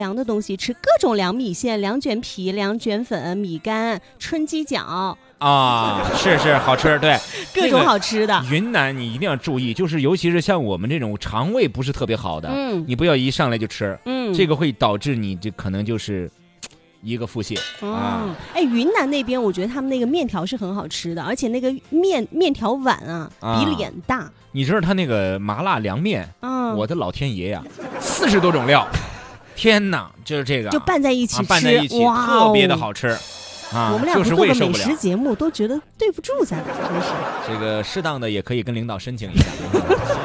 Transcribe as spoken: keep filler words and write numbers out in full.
凉的东西吃，各种凉米线、凉卷皮、凉卷粉、米干、春鸡脚啊，是是好吃，对， 各种好吃的。 那个、云南你一定要注意，就是尤其是像我们这种肠胃不是特别好的，嗯，你不要一上来就吃，嗯，这个会导致你这可能就是一个腹泻。 哦，啊，哎，云南那边我觉得他们那个面条是很好吃的，而且那个面面条碗啊比脸大。啊， 你知道他那个麻辣凉面，嗯，我的老天爷呀，四十多种料。天哪，就是这个， 就拌在一起吃，啊， 拌在一起，哇，特别的好吃啊！ 我们俩不做个美食节目，都觉得对不住咱俩，真是。 这个适当的也可以跟领导申请一下。